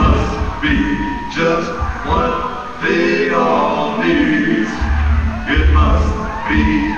must be just what they all need. It must be